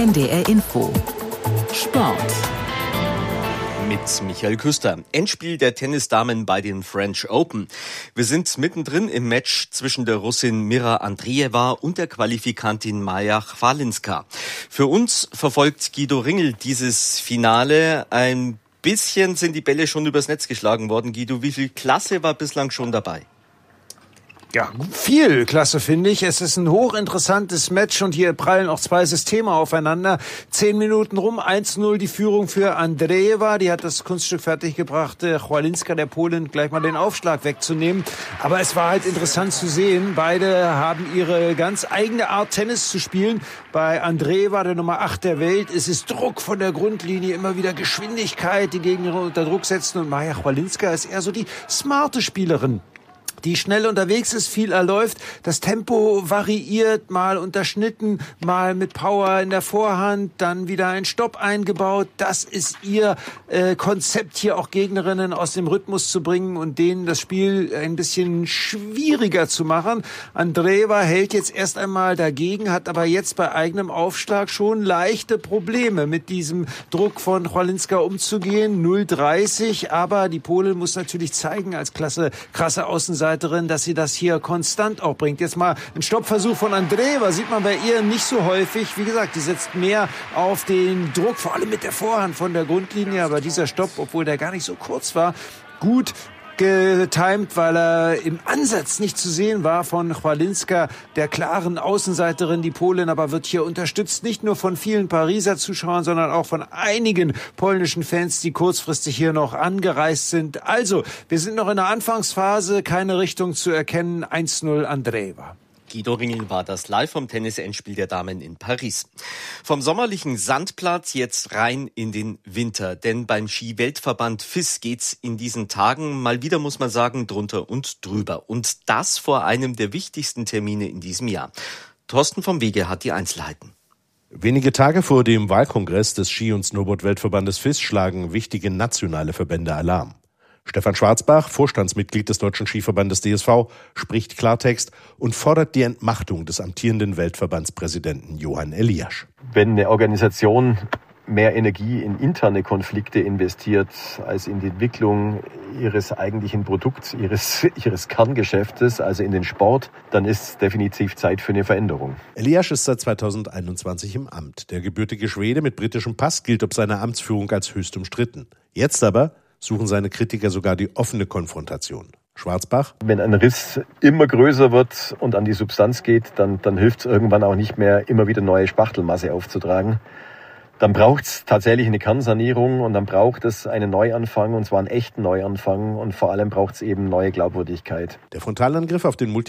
NDR Info. Sport. Mit Michael Küster. Endspiel der Tennisdamen bei den French Open. Wir sind mittendrin im Match zwischen der Russin Mira Andreeva und der Qualifikantin Maja Chwalinska. Für uns verfolgt Guido Ringel dieses Finale. Ein bisschen sind die Bälle schon übers Netz geschlagen worden. Guido, wie viel Klasse war bislang schon dabei? Ja, viel Klasse, finde ich. Es ist ein hochinteressantes Match und hier prallen auch zwei Systeme aufeinander. 10 Minuten rum, 1-0 die Führung für Andreeva. Die hat das Kunststück fertiggebracht, Chwalinska, der Polin, gleich mal den Aufschlag wegzunehmen. Aber es war halt interessant zu sehen. Beide haben ihre ganz eigene Art, Tennis zu spielen. Bei Andreeva, der Nummer 8 der Welt, ist es Druck von der Grundlinie, immer wieder Geschwindigkeit, die Gegner unter Druck setzen. Und Maja Chwalinska ist eher so die smarte Spielerin, die schnell unterwegs ist, viel erläuft, das Tempo variiert, mal unterschnitten, mal mit Power in der Vorhand, dann wieder ein Stopp eingebaut. Das ist ihr Konzept, hier auch Gegnerinnen aus dem Rhythmus zu bringen und denen das Spiel ein bisschen schwieriger zu machen. Andreeva hält jetzt erst einmal dagegen, hat aber jetzt bei eigenem Aufschlag schon leichte Probleme mit diesem Druck von Chwalinska umzugehen. 0:30, aber die Polin muss natürlich zeigen als krasse Außenseiterin, dass sie das hier konstant auch bringt. Jetzt mal ein Stoppversuch von Andreeva, sieht man bei ihr nicht so häufig. Wie gesagt, die setzt mehr auf den Druck, vor allem mit der Vorhand von der Grundlinie. Aber dieser Stopp, obwohl der gar nicht so kurz war, gut getimt, weil er im Ansatz nicht zu sehen war von Chwalinska, der klaren Außenseiterin. Die Polin aber wird hier unterstützt, nicht nur von vielen Pariser Zuschauern, sondern auch von einigen polnischen Fans, die kurzfristig hier noch angereist sind. Also, wir sind noch in der Anfangsphase, keine Richtung zu erkennen. 1-0 Andreeva. Guido Ringel war das live vom Tennis-Endspiel der Damen in Paris. Vom sommerlichen Sandplatz jetzt rein in den Winter. Denn beim Ski-Weltverband FIS geht's in diesen Tagen mal wieder, muss man sagen, drunter und drüber. Und das vor einem der wichtigsten Termine in diesem Jahr. Thorsten vom Wege hat die Einzelheiten. Wenige Tage vor dem Wahlkongress des Ski- und Snowboard-Weltverbandes FIS schlagen wichtige nationale Verbände Alarm. Stefan Schwarzbach, Vorstandsmitglied des Deutschen Skiverbandes DSV, spricht Klartext und fordert die Entmachtung des amtierenden Weltverbandspräsidenten Johan Eliasch. Wenn eine Organisation mehr Energie in interne Konflikte investiert als in die Entwicklung ihres eigentlichen Produkts, ihres Kerngeschäftes, also in den Sport, dann ist definitiv Zeit für eine Veränderung. Eliasch ist seit 2021 im Amt. Der gebürtige Schwede mit britischem Pass gilt ob seiner Amtsführung als höchst umstritten. Jetzt aber suchen seine Kritiker sogar die offene Konfrontation. Schwarzbach: Wenn ein Riss immer größer wird und an die Substanz geht, dann hilft es irgendwann auch nicht mehr, immer wieder neue Spachtelmasse aufzutragen. Dann braucht es tatsächlich eine Kernsanierung und dann braucht es einen Neuanfang, und zwar einen echten Neuanfang, und vor allem braucht es eben neue Glaubwürdigkeit. Der Frontalangriff auf den